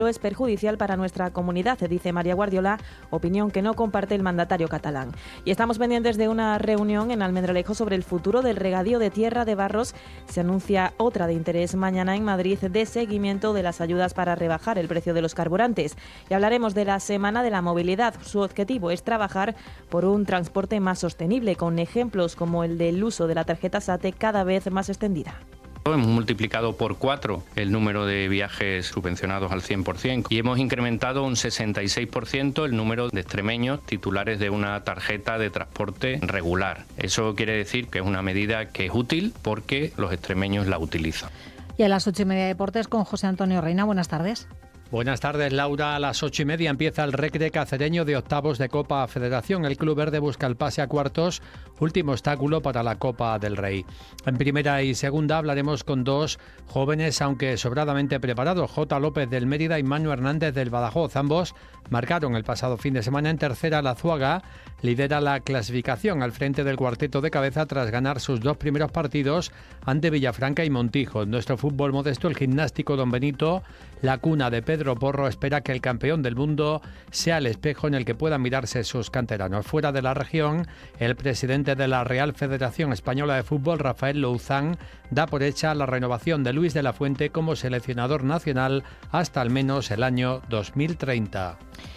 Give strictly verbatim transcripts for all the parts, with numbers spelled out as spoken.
es perjudicial para nuestra comunidad, dice María Guardiola, opinión que no comparte el mandatario catalán. Y estamos pendientes de una reunión en Almendralejo sobre el futuro del regadío de Tierra de Barros. Se anuncia otra de interés mañana en Madrid de seguimiento de las ayudas para rebajar el precio de los carburantes. Y hablaremos de la Semana de la Movilidad. Su objetivo es trabajar por un transporte más sostenible, con ejemplos como el del uso de la tarjeta SATE cada vez más extendida. Hemos multiplicado por cuatro el número de viajes subvencionados al cien por ciento y hemos incrementado un sesenta y seis por ciento el número de extremeños titulares de una tarjeta de transporte regular. Eso quiere decir que es una medida que es útil porque los extremeños la utilizan. Y a las ocho y media de deportes con José Antonio Reina. Buenas tardes. Buenas tardes, Laura. A las ocho y media empieza el Recre Cacereño de octavos de Copa Federación. El Club Verde busca el pase a cuartos, último obstáculo para la Copa del Rey. En primera y segunda hablaremos con dos jóvenes, aunque sobradamente preparados. J. López del Mérida y Manu Hernández del Badajoz. Ambos marcaron el pasado fin de semana. En tercera, la Zuaga lidera la clasificación al frente del cuarteto de cabeza tras ganar sus dos primeros partidos ante Villafranca y Montijo. En nuestro fútbol modesto, el Gimnástico Don Benito, la cuna de Pedro Pedro Porro, espera que el campeón del mundo sea el espejo en el que puedan mirarse sus canteranos. Fuera de la región, el presidente de la Real Federación Española de Fútbol, Rafael Louzán, da por hecha la renovación de Luis de la Fuente como seleccionador nacional hasta al menos el año dos mil treinta.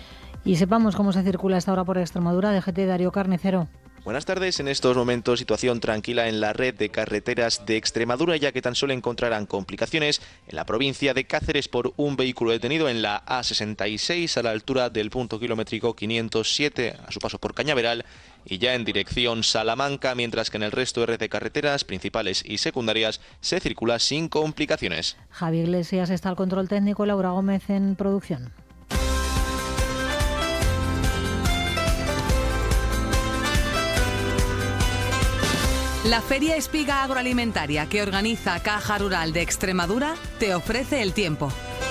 Y sepamos cómo se circula esta hora por Extremadura. D G T, Darío Carnicero. Buenas tardes. En estos momentos situación tranquila en la red de carreteras de Extremadura, ya que tan solo encontrarán complicaciones en la provincia de Cáceres por un vehículo detenido en la A sesenta y seis a la altura del punto kilométrico quinientos siete a su paso por Cañaveral y ya en dirección Salamanca, mientras que en el resto de red de carreteras principales y secundarias se circula sin complicaciones. Javi Iglesias está al control técnico, Laura Gómez en producción. La Feria Espiga Agroalimentaria que organiza Caja Rural de Extremadura te ofrece el tiempo.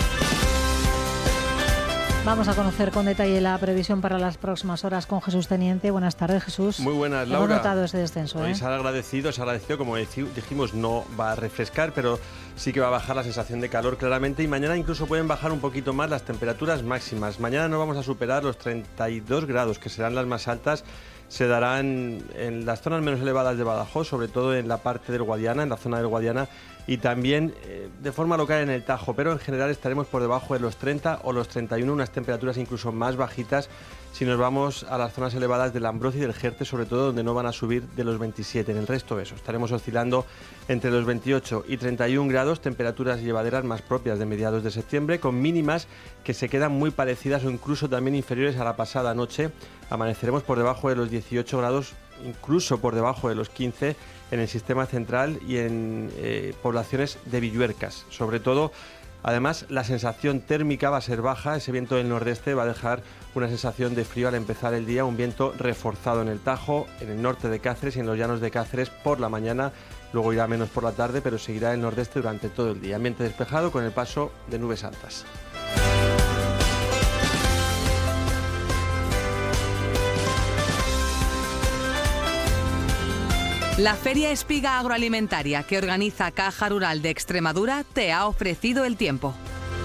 Vamos a conocer con detalle la previsión para las próximas horas con Jesús Teniente. Buenas tardes, Jesús. Muy buenas, Laura. Hemos notado ese descenso, ¿eh? Hoy se ha agradecido, se ha agradecido, como dijimos, no va a refrescar, pero sí que va a bajar la sensación de calor claramente y mañana incluso pueden bajar un poquito más las temperaturas máximas. Mañana no vamos a superar los treinta y dos grados, que serán las más altas. Se darán en las zonas menos elevadas de Badajoz, sobre todo en la parte del Guadiana, en la zona del Guadiana, y también eh, de forma local en el Tajo, pero en general estaremos por debajo de los treinta o los treinta y uno, unas temperaturas incluso más bajitas si nos vamos a las zonas elevadas del Ambrocio y del Jerte, sobre todo donde no van a subir de los veintisiete. En el resto eso, estaremos oscilando entre los veintiocho y treinta y un grados, temperaturas llevaderas más propias de mediados de septiembre, con mínimas que se quedan muy parecidas o incluso también inferiores a la pasada noche. Amaneceremos por debajo de los dieciocho grados, incluso por debajo de los quince en el sistema central y en eh, poblaciones de Villuercas. Sobre todo, además, la sensación térmica va a ser baja. Ese viento del nordeste va a dejar una sensación de frío al empezar el día, un viento reforzado en el Tajo, en el norte de Cáceres y en los llanos de Cáceres por la mañana. Luego irá menos por la tarde, pero seguirá el nordeste durante todo el día. Ambiente despejado con el paso de nubes altas. La Feria Espiga Agroalimentaria que organiza Caja Rural de Extremadura te ha ofrecido el tiempo.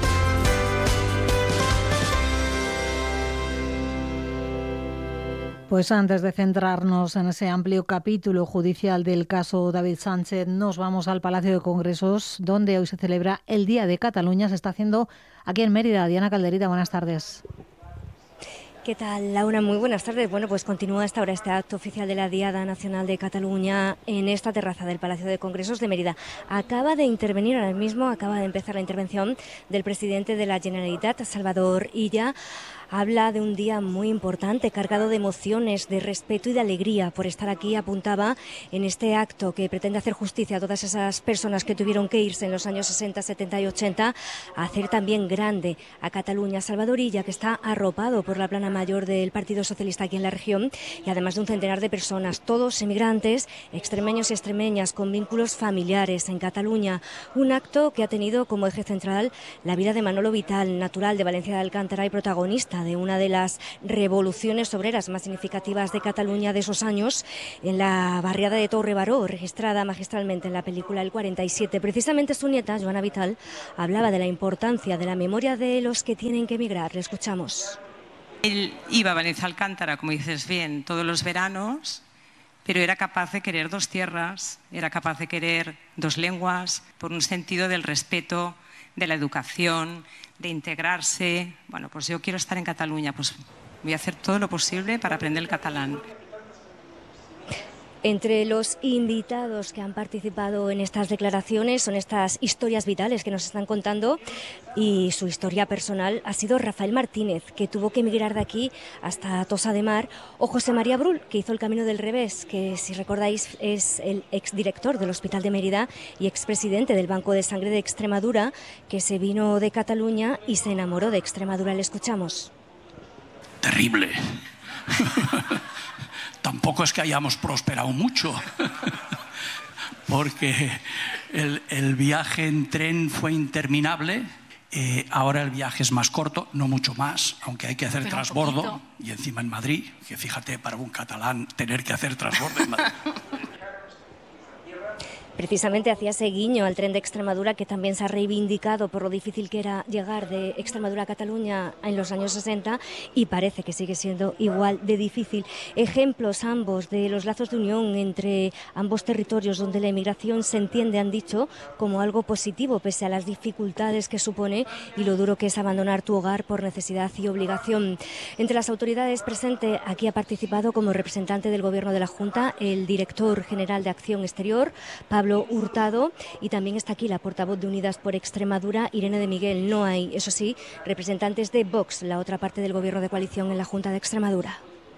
Pues antes de centrarnos en ese amplio capítulo judicial del caso David Sánchez, nos vamos al Palacio de Congresos, donde hoy se celebra el Día de Cataluña. Se está haciendo aquí en Mérida. Diana Calderita, buenas tardes. ¿Qué tal, Laura? Muy buenas tardes. Bueno, pues continúa hasta ahora este acto oficial de la Diada Nacional de Cataluña en esta terraza del Palacio de Congresos de Mérida. Acaba de intervenir ahora mismo, acaba de empezar la intervención del presidente de la Generalitat, Salvador Illa. Habla de un día muy importante, cargado de emociones, de respeto y de alegría por estar aquí. Apuntaba en este acto que pretende hacer justicia a todas esas personas que tuvieron que irse en los años sesenta, setenta y ochenta, a hacer también grande a Cataluña. Salvador Illa, que está arropado por la plana mayor del Partido Socialista aquí en la región, y además de un centenar de personas, todos emigrantes, extremeños y extremeñas, con vínculos familiares en Cataluña. Un acto que ha tenido como eje central la vida de Manolo Vital, natural de Valencia de Alcántara y protagonista de una de las revoluciones obreras más significativas de Cataluña de esos años, en la barriada de Torre Baró, registrada magistralmente en la película El cuarenta y siete. Precisamente su nieta, Joana Vital, hablaba de la importancia de la memoria de los que tienen que emigrar. Le escuchamos. Él iba a Valencia Alcántara, como dices bien, todos los veranos, pero era capaz de querer dos tierras, era capaz de querer dos lenguas, por un sentido del respeto, de la educación, de integrarse. Bueno, pues yo quiero estar en Cataluña, pues voy a hacer todo lo posible para aprender el catalán. Entre los invitados que han participado en estas declaraciones son estas historias vitales que nos están contando, y su historia personal ha sido Rafael Martínez, que tuvo que emigrar de aquí hasta Tossa de Mar, o José María Brull, que hizo el Camino del Revés, que si recordáis es el exdirector del Hospital de Mérida y expresidente del Banco de Sangre de Extremadura, que se vino de Cataluña y se enamoró de Extremadura. Le escuchamos. Terrible. Tampoco es que hayamos prosperado mucho, porque el, el viaje en tren fue interminable. Eh, ahora el viaje es más corto, no mucho más, aunque hay que hacer Pero transbordo, y encima en Madrid, que fíjate, para un catalán tener que hacer transbordo en Madrid. Precisamente hacía ese guiño al tren de Extremadura, que también se ha reivindicado por lo difícil que era llegar de Extremadura a Cataluña en los años sesenta, y parece que sigue siendo igual de difícil. Ejemplos ambos de los lazos de unión entre ambos territorios, donde la emigración se entiende, han dicho, como algo positivo pese a las dificultades que supone y lo duro que es abandonar tu hogar por necesidad y obligación. Entre las autoridades presentes aquí ha participado como representante del Gobierno de la Junta el director general de Acción Exterior, Pablo Hurtado, y también está aquí la portavoz de Unidas por Extremadura, Irene de Miguel. No hay, eso sí, representantes de Vox, la otra parte del Gobierno de coalición en la Junta de Extremadura.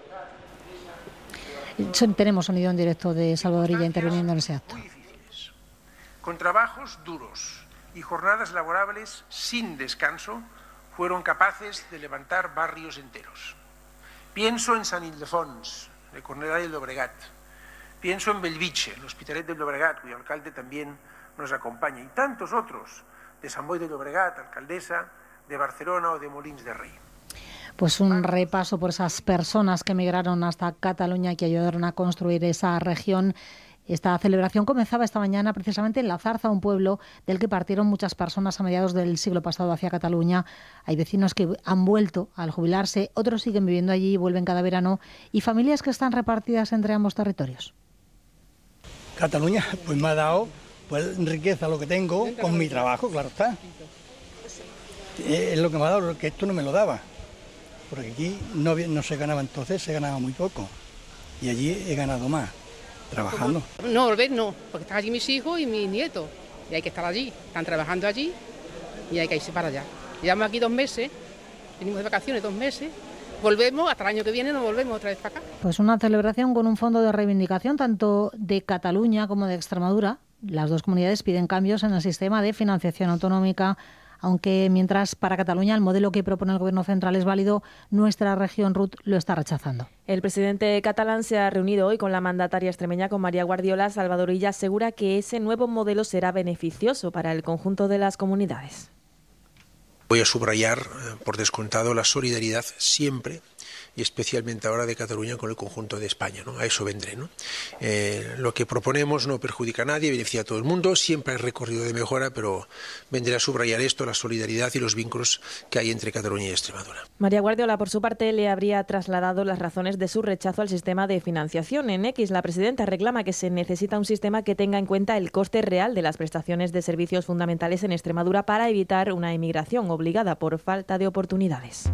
Tenemos sonido en directo de Salvador Illa interviniendo en ese acto. Muy difíciles, con trabajos duros y jornadas laborables sin descanso, fueron capaces de levantar barrios enteros. Pienso en Sant Ildefons, de Cornellà del Llobregat. Pienso en Bellvitge, el Hospitalet del Llobregat, cuyo alcalde también nos acompaña, y tantos otros, de Sant Boi de Llobregat, alcaldesa, de Barcelona o de Molins de Rey. Pues un repaso por esas personas que emigraron hasta Cataluña y que ayudaron a construir esa región. Esta celebración comenzaba esta mañana precisamente en La Zarza, un pueblo del que partieron muchas personas a mediados del siglo pasado hacia Cataluña. Hay vecinos que han vuelto al jubilarse, otros siguen viviendo allí y vuelven cada verano, y familias que están repartidas entre ambos territorios. Cataluña pues me ha dado pues riqueza, lo que tengo con mi trabajo, claro está. Es lo que me ha dado, que esto no me lo daba. Porque aquí no, no se ganaba entonces, se ganaba muy poco. Y allí he ganado más, trabajando. No, volver no, porque están allí mis hijos y mis nietos. Y hay que estar allí, están trabajando allí y hay que irse para allá. Llevamos aquí dos meses, venimos de vacaciones dos meses. Volvemos, hasta el año que viene nos volvemos otra vez para acá. Pues una celebración con un fondo de reivindicación tanto de Cataluña como de Extremadura. Las dos comunidades piden cambios en el sistema de financiación autonómica, aunque mientras para Cataluña el modelo que propone el Gobierno central es válido, nuestra región, Ruth, lo está rechazando. El presidente catalán se ha reunido hoy con la mandataria extremeña, con María Guardiola. Salvador Illa asegura que ese nuevo modelo será beneficioso para el conjunto de las comunidades. Voy a subrayar, por descontado, la solidaridad siempre y especialmente ahora de Cataluña con el conjunto de España, ¿no? A eso vendré, ¿no? Eh, lo que proponemos no perjudica a nadie, beneficia a todo el mundo, siempre hay recorrido de mejora, pero vendré a subrayar esto, la solidaridad y los vínculos que hay entre Cataluña y Extremadura. María Guardiola, por su parte, le habría trasladado las razones de su rechazo al sistema de financiación. En X, la presidenta reclama que se necesita un sistema que tenga en cuenta el coste real de las prestaciones de servicios fundamentales en Extremadura para evitar una inmigración obligada por falta de oportunidades.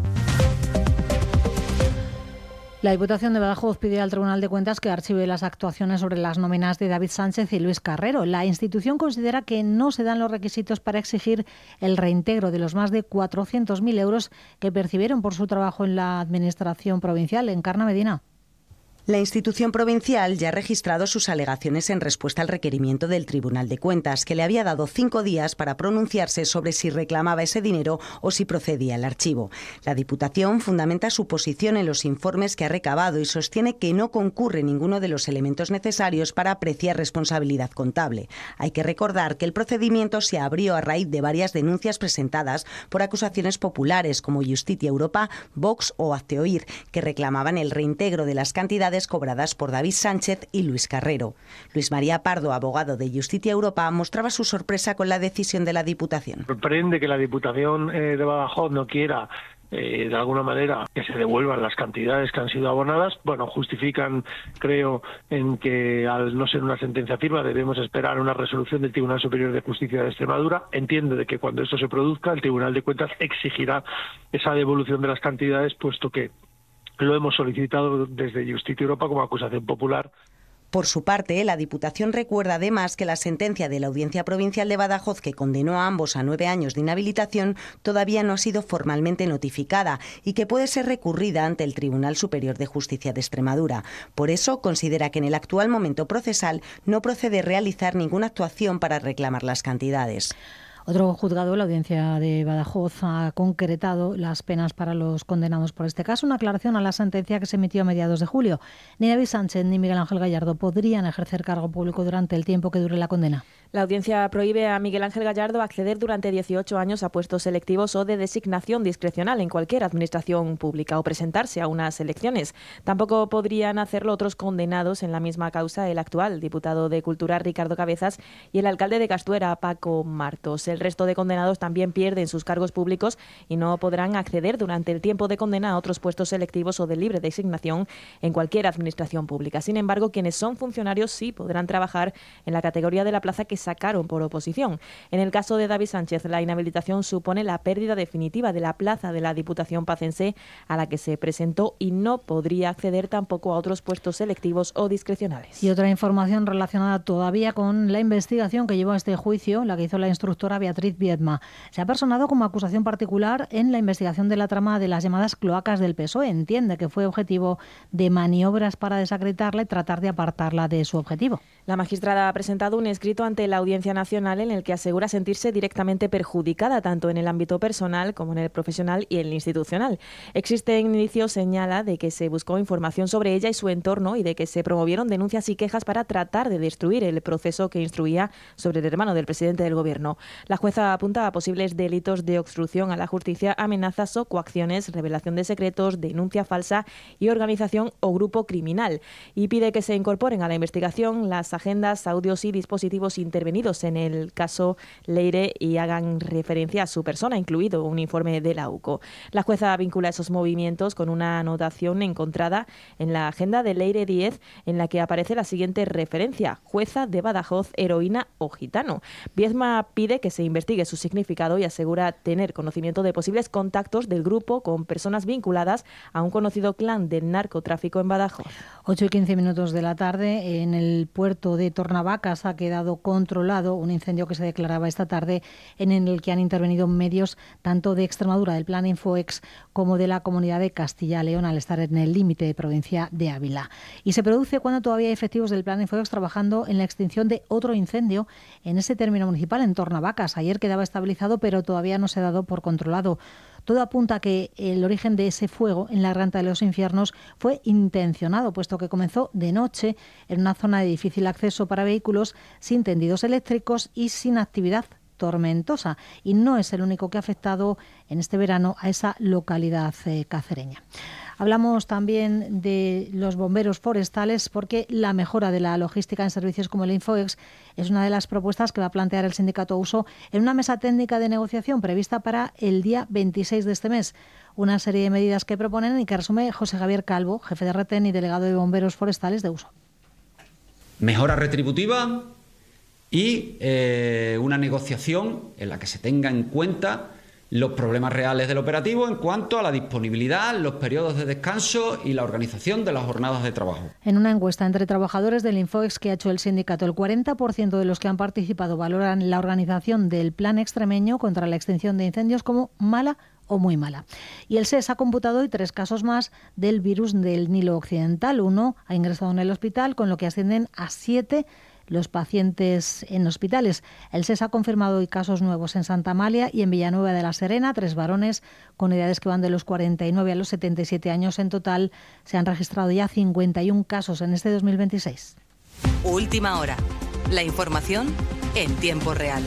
La Diputación de Badajoz pide al Tribunal de Cuentas que archive las actuaciones sobre las nóminas de David Sánchez y Luis Carrero. La institución considera que no se dan los requisitos para exigir el reintegro de los más de cuatrocientos mil euros que percibieron por su trabajo en la Administración provincial. Encarna Medina. La institución provincial ya ha registrado sus alegaciones en respuesta al requerimiento del Tribunal de Cuentas, que le había dado cinco días para pronunciarse sobre si reclamaba ese dinero o si procedía el archivo. La Diputación fundamenta su posición en los informes que ha recabado y sostiene que no concurre ninguno de los elementos necesarios para apreciar responsabilidad contable. Hay que recordar que el procedimiento se abrió a raíz de varias denuncias presentadas por acusaciones populares como Justitia Europa, Vox o Hazte Oír, que reclamaban el reintegro de las cantidades cobradas por David Sánchez y Luis Carrero. Luis María Pardo, abogado de Justitia Europa, mostraba su sorpresa con la decisión de la Diputación. Sorprende que la Diputación eh, de Badajoz no quiera Eh, de alguna manera que se devuelvan las cantidades que han sido abonadas. Bueno, justifican, creo, en que al no ser una sentencia firme debemos esperar una resolución del Tribunal Superior de Justicia de Extremadura. Entiendo de que cuando esto se produzca el Tribunal de Cuentas exigirá esa devolución de las cantidades, puesto que lo hemos solicitado desde Justitia Europa como acusación popular. Por su parte, la Diputación recuerda además que la sentencia de la Audiencia Provincial de Badajoz, que condenó a ambos a nueve años de inhabilitación, todavía no ha sido formalmente notificada y que puede ser recurrida ante el Tribunal Superior de Justicia de Extremadura. Por eso, considera que en el actual momento procesal no procede realizar ninguna actuación para reclamar las cantidades. Otro juzgado, la Audiencia de Badajoz, ha concretado las penas para los condenados por este caso. Una aclaración a la sentencia que se emitió a mediados de julio. Ni David Sánchez ni Miguel Ángel Gallardo podrían ejercer cargo público durante el tiempo que dure la condena. La audiencia prohíbe a Miguel Ángel Gallardo acceder durante dieciocho años a puestos selectivos o de designación discrecional en cualquier administración pública o presentarse a unas elecciones. Tampoco podrían hacerlo otros condenados en la misma causa, el actual diputado de Cultura Ricardo Cabezas y el alcalde de Castuera, Paco Martos. El resto de condenados también pierden sus cargos públicos y no podrán acceder durante el tiempo de condena a otros puestos selectivos o de libre designación en cualquier administración pública. Sin embargo, quienes son funcionarios sí podrán trabajar en la categoría de la plaza que sacaron por oposición. En el caso de David Sánchez, la inhabilitación supone la pérdida definitiva de la plaza de la Diputación pacense a la que se presentó y no podría acceder tampoco a otros puestos selectivos o discrecionales. Y otra información relacionada todavía con la investigación que llevó a este juicio, la que hizo la instructora Beatriz Viedma. Se ha personado como acusación particular en la investigación de la trama de las llamadas cloacas del P S O E. Entiende que fue objetivo de maniobras para desacreditarla y tratar de apartarla de su objetivo. La magistrada ha presentado un escrito ante la Audiencia Nacional en el que asegura sentirse directamente perjudicada tanto en el ámbito personal como en el profesional y el institucional. Existen indicios, señala, de que se buscó información sobre ella y su entorno y de que se promovieron denuncias y quejas para tratar de destruir el proceso que instruía sobre el hermano del presidente del Gobierno. La jueza apunta a posibles delitos de obstrucción a la justicia, amenazas o coacciones, revelación de secretos, denuncia falsa y organización o grupo criminal. Y pide que se incorporen a la investigación las agendas, audios y dispositivos intervenidos en el caso Leire y hagan referencia a su persona, incluido un informe de la U C O. La jueza vincula esos movimientos con una anotación encontrada en la agenda de Leire diez en la que aparece la siguiente referencia: jueza de Badajoz, heroína o gitano. Viedma pide que se investigue su significado y asegura tener conocimiento de posibles contactos del grupo con personas vinculadas a un conocido clan del narcotráfico en Badajoz. ocho y quince minutos de la tarde, en el puerto de Tornavacas ha quedado controlado un incendio que se declaraba esta tarde en el que han intervenido medios tanto de Extremadura, del Plan Infoex, como de la Comunidad de Castilla y León, al estar en el límite de provincia de Ávila. Y se produce cuando todavía hay efectivos del Plan Infoex trabajando en la extinción de otro incendio en ese término municipal, en Tornavacas. Ayer quedaba estabilizado, pero todavía no se ha dado por controlado. Todo apunta a que el origen de ese fuego en la Garganta de los Infiernos fue intencionado, puesto que comenzó de noche en una zona de difícil acceso para vehículos, sin tendidos eléctricos y sin actividad tormentosa. Y no es el único que ha afectado en este verano a esa localidad eh, cacereña. Hablamos también de los bomberos forestales porque la mejora de la logística en servicios como el Infoex es una de las propuestas que va a plantear el sindicato Uso en una mesa técnica de negociación prevista para el día veintiséis de este mes. Una serie de medidas que proponen y que resume José Javier Calvo, jefe de Retén y delegado de bomberos forestales de Uso. Mejora retributiva y eh, una negociación en la que se tenga en cuenta los problemas reales del operativo en cuanto a la disponibilidad, los periodos de descanso y la organización de las jornadas de trabajo. En una encuesta entre trabajadores del Infoex que ha hecho el sindicato, el cuarenta por ciento de los que han participado valoran la organización del plan extremeño contra la extinción de incendios como mala o muy mala. Y el S E S ha computado hoy tres casos más del virus del Nilo Occidental. Uno ha ingresado en el hospital, con lo que ascienden a siete los pacientes en hospitales. El S E S ha confirmado hoy casos nuevos en Santa Amalia y en Villanueva de la Serena, tres varones con edades que van de los cuarenta y nueve a los setenta y siete años. En total se han registrado ya cincuenta y uno casos en este dos mil veintiséis. Última hora. La información en tiempo real.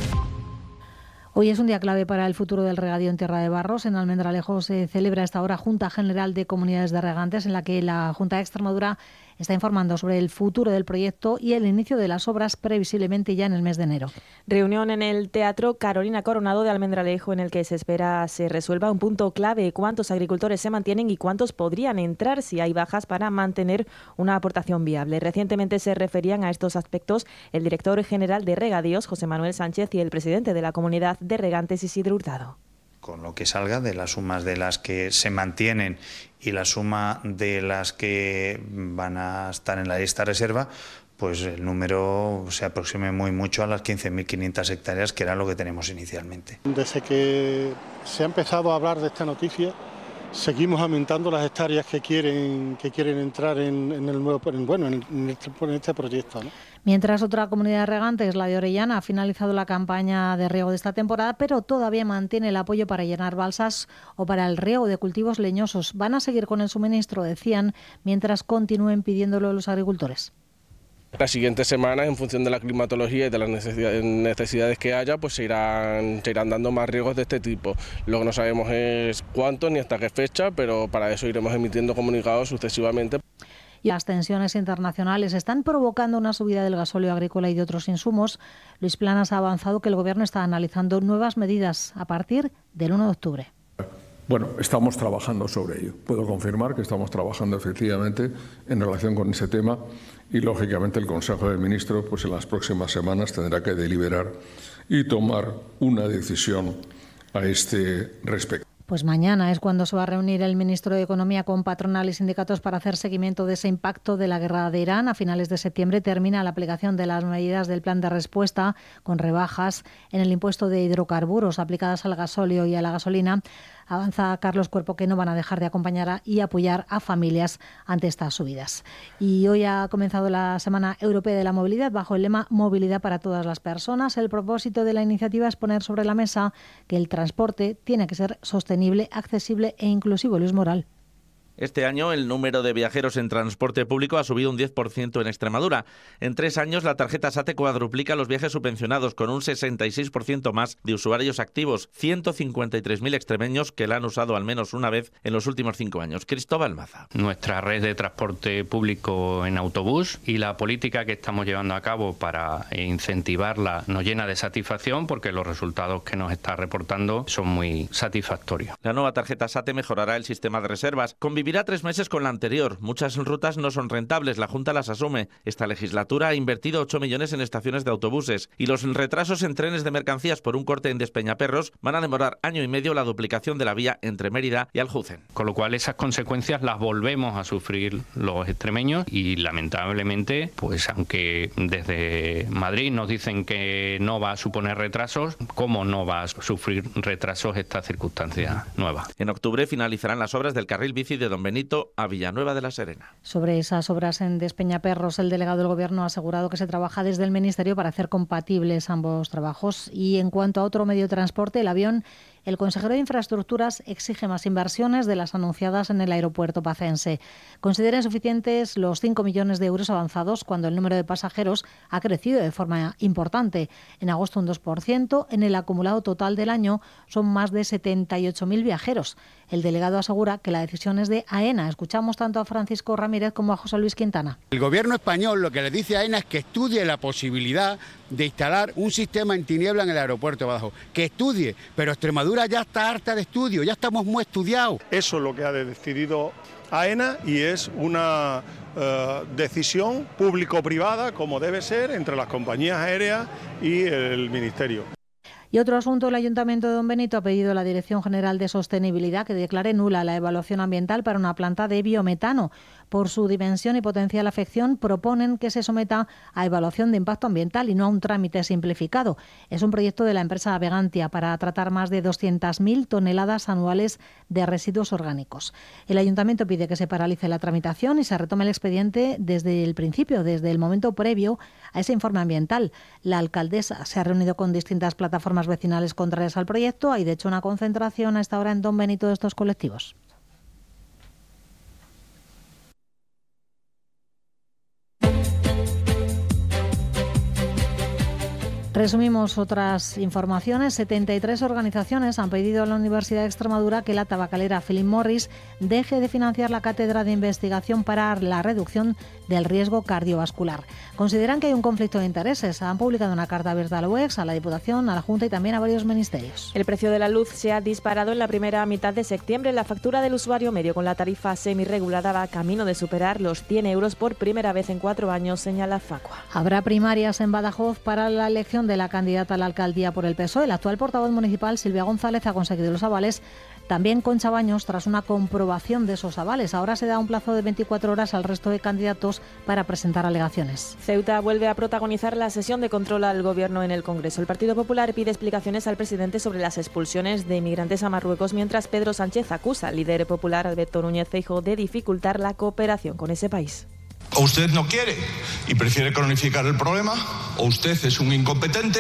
Hoy es un día clave para el futuro del regadío en Tierra de Barros. En Almendralejo se celebra a esta hora Junta General de Comunidades de Regantes, en la que la Junta de Extremadura está informando sobre el futuro del proyecto y el inicio de las obras previsiblemente ya en el mes de enero. Reunión en el Teatro Carolina Coronado de Almendralejo, en el que se espera se resuelva un punto clave: cuántos agricultores se mantienen y cuántos podrían entrar si hay bajas para mantener una aportación viable. Recientemente se referían a estos aspectos el director general de Regadíos, José Manuel Sánchez, y el presidente de la Comunidad de Regantes, Isidro Hurtado. Con lo que salga de las sumas de las que se mantienen y la suma de las que van a estar en la lista reserva, pues el número se aproxime muy mucho a las quince mil quinientas hectáreas, que era lo que tenemos inicialmente. Desde que se ha empezado a hablar de esta noticia, seguimos aumentando las hectáreas que quieren que quieren entrar en, en el nuevo en, bueno en este, en este proyecto, ¿no? Mientras otra comunidad de regantes, la de Orellana, ha finalizado la campaña de riego de esta temporada, pero todavía mantiene el apoyo para llenar balsas o para el riego de cultivos leñosos. Van a seguir con el suministro, decían, mientras continúen pidiéndolo los agricultores. Las siguientes semanas, en función de la climatología y de las necesidades que haya, pues se irán, se irán dando más riegos de este tipo. Lo que no sabemos es cuánto ni hasta qué fecha, pero para eso iremos emitiendo comunicados sucesivamente. Y las tensiones internacionales están provocando una subida del gasóleo agrícola y de otros insumos. Luis Planas ha avanzado que el Gobierno está analizando nuevas medidas a partir del uno de octubre. Bueno, estamos trabajando sobre ello. Puedo confirmar que estamos trabajando efectivamente en relación con ese tema y, lógicamente, el Consejo de Ministros pues, en las próximas semanas tendrá que deliberar y tomar una decisión a este respecto. Pues mañana es cuando se va a reunir el ministro de Economía con patronal y sindicatos para hacer seguimiento de ese impacto de la guerra de Irán. A finales de septiembre termina la aplicación de las medidas del plan de respuesta, con rebajas en el impuesto de hidrocarburos aplicadas al gasóleo y a la gasolina. Avanza Carlos Cuerpo que no van a dejar de acompañar a, y apoyar a familias ante estas subidas. Y hoy ha comenzado la Semana Europea de la Movilidad bajo el lema Movilidad para todas las personas. El propósito de la iniciativa es poner sobre la mesa que el transporte tiene que ser sostenible, accesible e inclusivo. Luis Moral. Este año el número de viajeros en transporte público ha subido un diez por ciento en Extremadura. En tres años la tarjeta SATE cuadruplica los viajes subvencionados, con un sesenta y seis por ciento más de usuarios activos, ciento cincuenta y tres mil extremeños que la han usado al menos una vez en los últimos cinco años. Cristóbal Maza. Nuestra red de transporte público en autobús y la política que estamos llevando a cabo para incentivarla nos llena de satisfacción, porque los resultados que nos está reportando son muy satisfactorios. La nueva tarjeta SATE mejorará el sistema de reservas. Convivirá tres meses con la anterior. Muchas rutas no son rentables, la Junta las asume. Esta legislatura ha invertido ocho millones en estaciones de autobuses, y los retrasos en trenes de mercancías por un corte en Despeñaperros van a demorar año y medio la duplicación de la vía entre Mérida y Aljucen. Con lo cual esas consecuencias las volvemos a sufrir los extremeños y, lamentablemente, pues aunque desde Madrid nos dicen que no va a suponer retrasos, ¿cómo no va a sufrir retrasos esta circunstancia nueva? En octubre finalizarán las obras del carril bici de Don Benito a Villanueva de la Serena. Sobre esas obras en Despeñaperros, el delegado del Gobierno ha asegurado que se trabaja desde el Ministerio para hacer compatibles ambos trabajos. Y en cuanto a otro medio de transporte, el avión, el consejero de Infraestructuras exige más inversiones de las anunciadas en el aeropuerto pacense. Considera insuficientes los cinco millones de euros avanzados cuando el número de pasajeros ha crecido de forma importante. En agosto un dos por ciento, en el acumulado total del año son más de setenta y ocho mil viajeros. El delegado asegura que la decisión es de AENA. Escuchamos tanto a Francisco Ramírez como a José Luis Quintana. El Gobierno español lo que le dice a AENA es que estudie la posibilidad de instalar un sistema antiniebla en el aeropuerto de Badajoz. Que estudie, pero Extremadura ya está harta de estudio, ya estamos muy estudiados. Eso es lo que ha decidido AENA y es una eh, decisión público-privada, como debe ser, entre las compañías aéreas y el Ministerio. Y otro asunto, el Ayuntamiento de Don Benito ha pedido a la Dirección General de Sostenibilidad que declare nula la evaluación ambiental para una planta de biometano. Por su dimensión y potencial afección, proponen que se someta a evaluación de impacto ambiental y no a un trámite simplificado. Es un proyecto de la empresa Vegantia para tratar más de doscientas mil toneladas anuales de residuos orgánicos. El Ayuntamiento pide que se paralice la tramitación y se retome el expediente desde el principio, desde el momento previo a ese informe ambiental. La alcaldesa se ha reunido con distintas plataformas vecinales contrarias al proyecto. Hay de hecho una concentración a esta hora en Don Benito de estos colectivos. Resumimos otras informaciones. setenta y tres organizaciones han pedido a la Universidad de Extremadura que la tabacalera Philip Morris deje de financiar la cátedra de investigación para la reducción del riesgo cardiovascular. Consideran que hay un conflicto de intereses. Han publicado una carta abierta a la U E X, a la Diputación, a la Junta y también a varios ministerios. El precio de la luz se ha disparado en la primera mitad de septiembre. La factura del usuario medio con la tarifa semirregulada va camino de superar los cien euros por primera vez en cuatro años, señala Facua. Habrá primarias en Badajoz para la elección de la candidata a la alcaldía por el P S O E. El actual portavoz municipal, Silvia González, ha conseguido los avales, también Concha Baños, tras una comprobación de esos avales. Ahora se da un plazo de veinticuatro horas al resto de candidatos para presentar alegaciones. Ceuta vuelve a protagonizar la sesión de control al Gobierno en el Congreso. El Partido Popular pide explicaciones al presidente sobre las expulsiones de inmigrantes a Marruecos, mientras Pedro Sánchez acusa al líder popular, Alberto Núñez Feijóo, de dificultar la cooperación con ese país. O usted no quiere y prefiere cronificar el problema, o usted es un incompetente,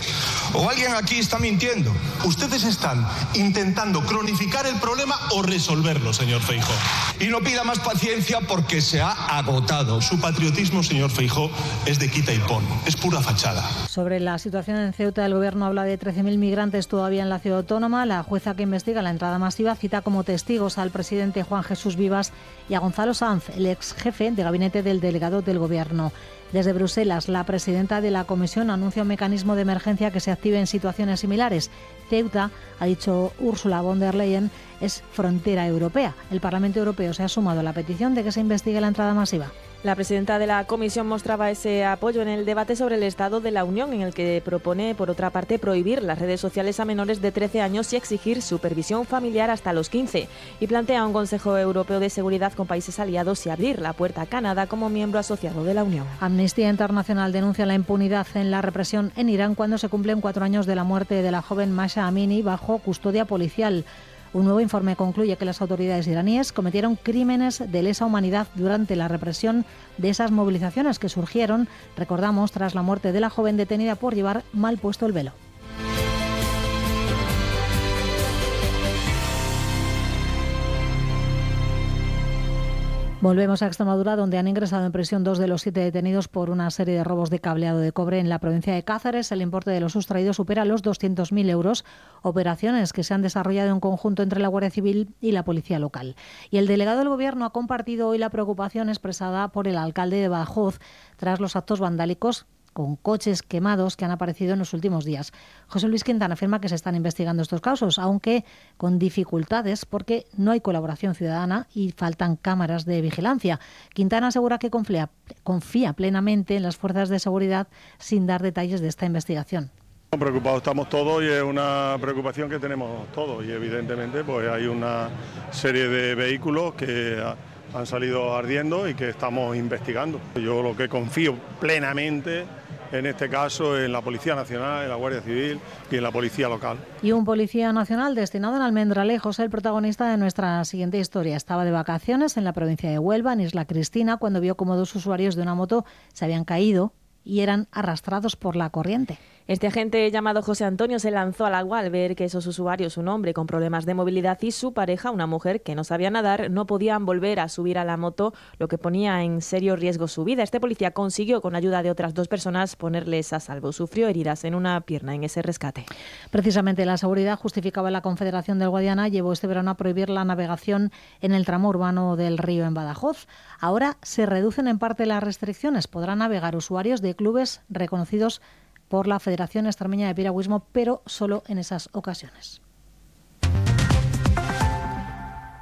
o alguien aquí está mintiendo. Ustedes están intentando cronificar el problema o resolverlo, señor Feijóo. Y no pida más paciencia porque se ha agotado. Su patriotismo, señor Feijóo, es de quita y pon, es pura fachada. Sobre la situación en Ceuta, el Gobierno habla de trece mil migrantes todavía en la ciudad autónoma. La jueza que investiga la entrada masiva cita como testigos al presidente Juan Jesús Vivas y a Gonzalo Sanz, el ex jefe de gabinete del delegado del Gobierno. Desde Bruselas, la presidenta de la Comisión anuncia un mecanismo de emergencia que se active en situaciones similares. Ceuta, ha dicho Ursula von der Leyen, es frontera europea. El Parlamento Europeo se ha sumado a la petición de que se investigue la entrada masiva. La presidenta de la Comisión mostraba ese apoyo en el debate sobre el Estado de la Unión, en el que propone, por otra parte, prohibir las redes sociales a menores de trece años y exigir supervisión familiar hasta los quince. Y plantea un Consejo Europeo de Seguridad con países aliados y abrir la puerta a Canadá como miembro asociado de la Unión. Amnistía Internacional denuncia la impunidad en la represión en Irán cuando se cumplen cuatro años de la muerte de la joven Mahsa Amini bajo custodia policial. Un nuevo informe concluye que las autoridades iraníes cometieron crímenes de lesa humanidad durante la represión de esas movilizaciones que surgieron, recordamos, tras la muerte de la joven detenida por llevar mal puesto el velo. Volvemos a Extremadura, donde han ingresado en prisión dos de los siete detenidos por una serie de robos de cableado de cobre en la provincia de Cáceres. El importe de los sustraídos supera los doscientos mil euros, operaciones que se han desarrollado en conjunto entre la Guardia Civil y la Policía Local. Y el delegado del Gobierno ha compartido hoy la preocupación expresada por el alcalde de Badajoz tras los actos vandálicos con coches quemados que han aparecido en los últimos días. José Luis Quintana afirma que se están investigando estos casos, aunque con dificultades porque no hay colaboración ciudadana y faltan cámaras de vigilancia. Quintana asegura que confía, confía plenamente en las fuerzas de seguridad sin dar detalles de esta investigación. Preocupados estamos todos y es una preocupación que tenemos todos y evidentemente pues hay una serie de vehículos que han salido ardiendo y que estamos investigando. Yo lo que confío plenamente en este caso en la Policía Nacional, en la Guardia Civil y en la Policía Local. Y un policía nacional destinado en Almendralejo es el protagonista de nuestra siguiente historia. Estaba de vacaciones en la provincia de Huelva, en Isla Cristina, cuando vio cómo dos usuarios de una moto se habían caído y eran arrastrados por la corriente. Este agente llamado José Antonio se lanzó al agua al ver que esos usuarios, un hombre con problemas de movilidad y su pareja, una mujer que no sabía nadar, no podían volver a subir a la moto, lo que ponía en serio riesgo su vida. Este policía consiguió, con ayuda de otras dos personas, ponerles a salvo. Sufrió heridas en una pierna en ese rescate. Precisamente la seguridad justificaba la Confederación del Guadiana, llevó este verano a prohibir la navegación en el tramo urbano del río en Badajoz. Ahora se reducen en parte las restricciones. Podrán navegar usuarios de clubes reconocidos por la Federación Extremeña de Piragüismo, pero solo en esas ocasiones.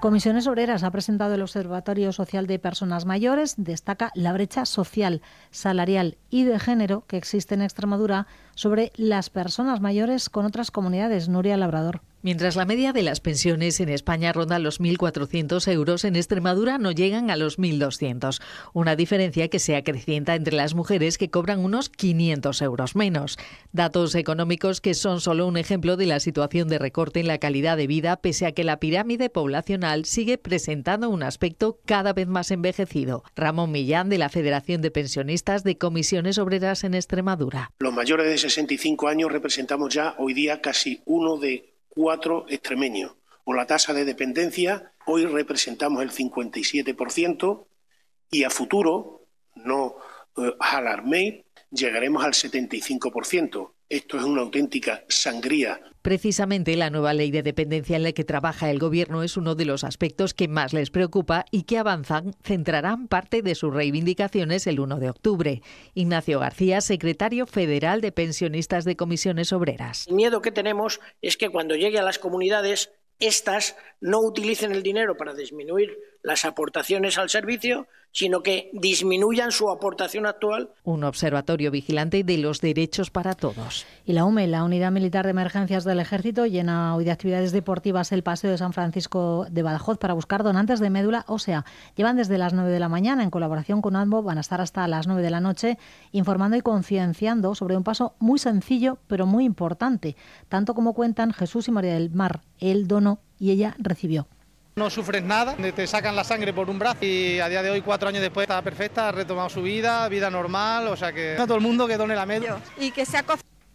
Comisiones Obreras ha presentado el Observatorio Social de Personas Mayores. Destaca la brecha social, salarial y de género que existe en Extremadura sobre las personas mayores con otras comunidades. Nuria Labrador. Mientras la media de las pensiones en España ronda los mil cuatrocientos euros, en Extremadura no llegan a los mil doscientos. Una diferencia que se acrecienta entre las mujeres, que cobran unos quinientos euros menos. Datos económicos que son solo un ejemplo de la situación de recorte en la calidad de vida, pese a que la pirámide poblacional sigue presentando un aspecto cada vez más envejecido. Ramón Millán, de la Federación de Pensionistas de Comisiones Obreras en Extremadura. Los mayores de sesenta y cinco años representamos ya hoy día casi uno de cuatro extremeños. Por la tasa de dependencia, hoy representamos el cincuenta y siete por ciento y a futuro, no eh, alarméis, llegaremos al setenta y cinco por ciento. Esto es una auténtica sangría. Precisamente la nueva ley de dependencia en la que trabaja el Gobierno es uno de los aspectos que más les preocupa y que avanzan centrarán parte de sus reivindicaciones el uno de octubre. Ignacio García, secretario federal de Pensionistas de Comisiones Obreras. El miedo que tenemos es que cuando llegue a las comunidades, estas no utilicen el dinero para disminuir las aportaciones al servicio, sino que disminuyan su aportación actual. Un observatorio vigilante de los derechos para todos. Y la U M E, la Unidad Militar de Emergencias del Ejército, llena hoy de actividades deportivas el Paseo de San Francisco de Badajoz para buscar donantes de médula ósea. Llevan desde las nueve de la mañana, en colaboración con ADMO, van a estar hasta las nueve de la noche informando y concienciando sobre un paso muy sencillo pero muy importante, tanto como cuentan Jesús y María del Mar. Él donó y ella recibió. No sufres nada, te sacan la sangre por un brazo y a día de hoy, cuatro años después, está perfecta, ha retomado su vida, vida normal, o sea que a todo el mundo que done la médula. Y que sea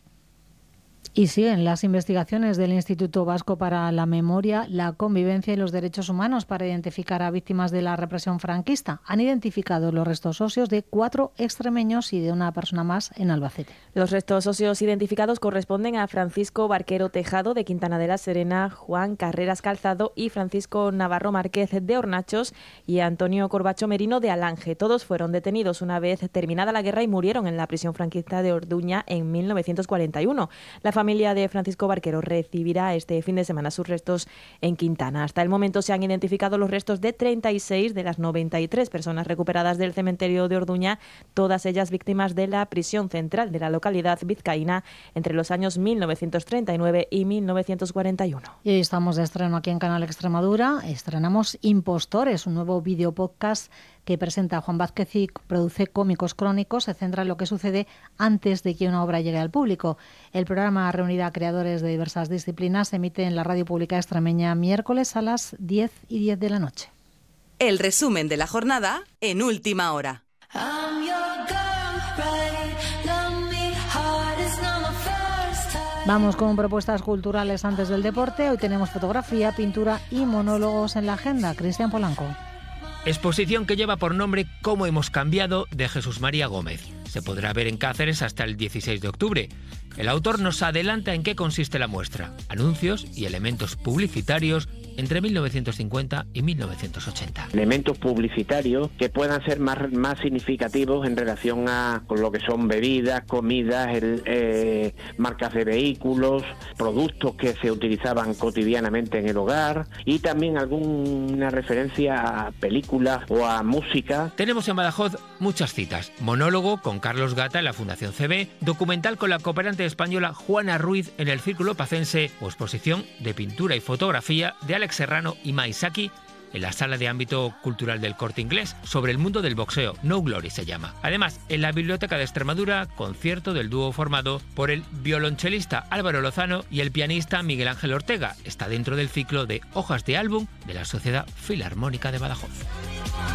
Y siguen las investigaciones del Instituto Vasco para la Memoria, la Convivencia y los Derechos Humanos para identificar a víctimas de la represión franquista. Han identificado los restos óseos de cuatro extremeños y de una persona más en Albacete. Los restos óseos identificados corresponden a Francisco Barquero Tejado, de Quintana de la Serena, Juan Carreras Calzado y Francisco Navarro Márquez, de Hornachos, y Antonio Corbacho Merino, de Alange. Todos fueron detenidos una vez terminada la guerra y murieron en la prisión franquista de Orduña en mil novecientos cuarenta y uno. La familia La familia de Francisco Barquero recibirá este fin de semana sus restos en Quintana. Hasta el momento se han identificado los restos de treinta y seis de las noventa y tres personas recuperadas del cementerio de Orduña, todas ellas víctimas de la prisión central de la localidad vizcaína entre los años mil novecientos treinta y nueve y mil novecientos cuarenta y uno. Y hoy estamos de estreno aquí en Canal Extremadura. Estrenamos Impostores, un nuevo videopodcast que presenta Juan Vázquez y produce Cómicos Crónicos. Se centra en lo que sucede antes de que una obra llegue al público. El programa reúne a creadores de diversas disciplinas. Se emite en la radio pública extremeña miércoles a las diez y diez de la noche. El resumen de la jornada en Última Hora. Vamos con propuestas culturales antes del deporte. Hoy tenemos fotografía, pintura y monólogos en la agenda. Cristian Polanco. Exposición que lleva por nombre Cómo hemos cambiado, de Jesús María Gómez. Se podrá ver en Cáceres hasta el dieciséis de octubre. El autor nos adelanta en qué consiste la muestra: anuncios y elementos publicitarios entre mil novecientos cincuenta y mil novecientos ochenta. Elementos publicitarios que puedan ser más, más significativos en relación a con lo que son bebidas, comidas, el, eh, marcas de vehículos, productos que se utilizaban cotidianamente en el hogar y también alguna referencia a películas o a música. Tenemos en Badajoz muchas citas: monólogo con Carlos Gata en la Fundación C B, documental con la cooperante española Juana Ruiz en el Círculo Pacense o exposición de pintura y fotografía de Alex Serrano y Maisaki en la Sala de Ámbito Cultural del Corte Inglés sobre el mundo del boxeo. No Glory se llama. Además, en la Biblioteca de Extremadura, concierto del dúo formado por el violonchelista Álvaro Lozano y el pianista Miguel Ángel Ortega. Está dentro del ciclo de Hojas de Álbum de la Sociedad Filarmónica de Badajoz.